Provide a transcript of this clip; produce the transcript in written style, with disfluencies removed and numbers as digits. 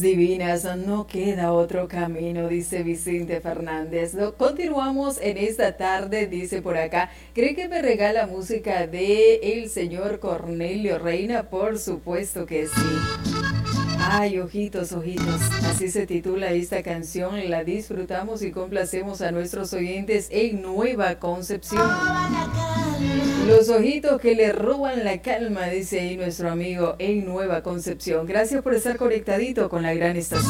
Divinas, no queda otro camino, dice Vicente Fernández. Continuamos en esta tarde, dice por acá. ¿Cree que me regala música de el señor Cornelio Reina? Por supuesto que sí. Ay, ojitos, ojitos. Así se titula esta canción. La disfrutamos y complacemos a nuestros oyentes en Nueva Concepción. Los ojitos que le roban la calma, dice ahí nuestro amigo en Nueva Concepción. Gracias por estar conectadito con la gran estación.